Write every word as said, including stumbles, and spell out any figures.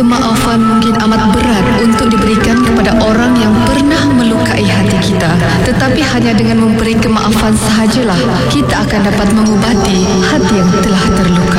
Kemaafan mungkin amat berat untuk diberikan kepada orang yang pernah melukai hati kita. Tetapi hanya dengan memberi kemaafan sahajalah kita akan dapat mengubati hati yang telah terluka.